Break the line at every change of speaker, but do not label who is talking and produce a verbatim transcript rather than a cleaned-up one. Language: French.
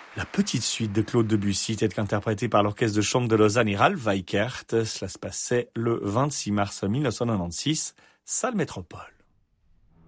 La petite suite de Claude Debussy était interprétée par l'orchestre de chambre de Lausanne et Ralph Weikert. Cela se passait le vingt-six mars mille neuf cent quatre-vingt-seize, salle Métropole.